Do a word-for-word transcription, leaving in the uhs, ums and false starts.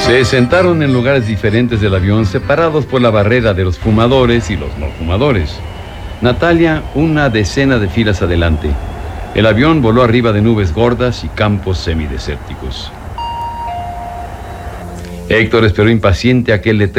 Se sentaron en lugares diferentes del avión, separados por la barrera de los fumadores y los no fumadores. Natalia, una decena de filas adelante. El avión voló arriba de nubes gordas y campos semidesérticos. Héctor esperó impaciente aquel letrero